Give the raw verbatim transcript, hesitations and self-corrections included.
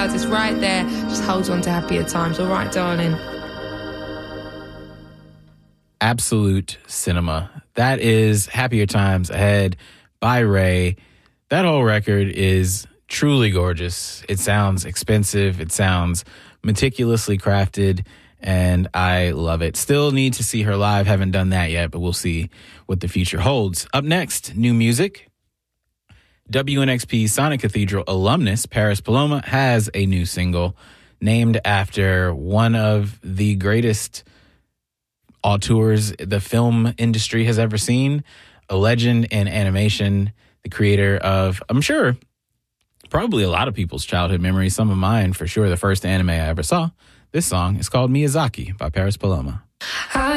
clouds. It's right there. Just hold on to happier times. All right, darling. Absolute cinema. That is Happier Times Ahead by Ray. That whole record is truly gorgeous. It sounds expensive. It sounds meticulously crafted, and I love it. Still need to see her live. Haven't done that yet, but we'll see what the future holds. Up next, new music. W N X P Sonic Cathedral alumnus Paris Paloma has a new single named after one of the greatest auteurs the film industry has ever seen, a legend in animation, the creator of, I'm sure, probably a lot of people's childhood memories, some of mine for sure, the first anime I ever saw. This song is called Miyazaki by Paris Paloma.